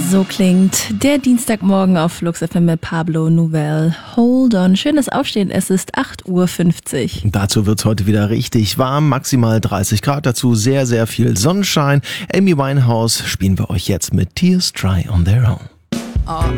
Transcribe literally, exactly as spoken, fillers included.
So klingt der Dienstagmorgen auf Flux F M mit Pablo Nouvelle. Hold on. Schönes Aufstehen. Es ist acht Uhr fünfzig. Dazu wird's heute wieder richtig warm. Maximal dreißig Grad. Dazu sehr, sehr viel Sonnenschein. Amy Winehouse spielen wir euch jetzt mit Tears Dry on Their Own. Oh,